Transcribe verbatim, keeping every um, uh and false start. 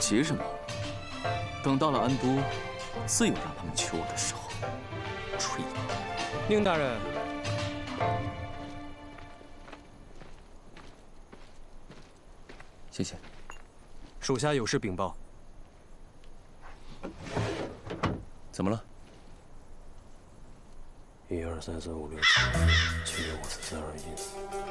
急什么？等到了安都，自有让他们求我的时候。吹！ 宁大人， 谢谢。 属下有事禀报。 怎么了？ 一二三四五六七，七六五四三二一。